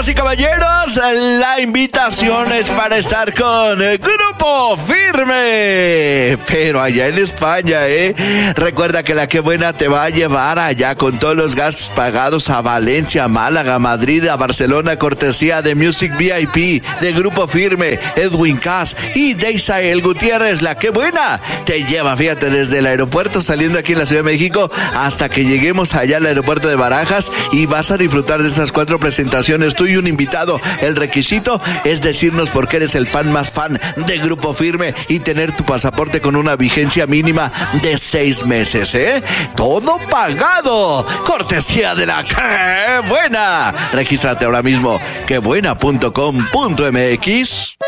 Damas y caballeros, la invitación es para estar con Grupo Firme, pero allá en España, Recuerda que la que buena te va a llevar allá con todos los gastos pagados a Valencia, Málaga, Madrid, a Barcelona, cortesía de Music VIP, de Grupo Firme, Edwin Cass y de Isael Gutiérrez. La que buena te lleva, fíjate, desde el aeropuerto saliendo aquí en la Ciudad de México hasta que lleguemos allá al aeropuerto de Barajas, y vas a disfrutar de estas 4 presentaciones, tú y un invitado. El requisito es decirnos por qué eres el fan más fan de Grupo Firme y tener tu pasaporte con una vigencia mínima de 6 meses, Todo pagado, cortesía de la Que Buena. Regístrate ahora mismo, quebuena.com.mx.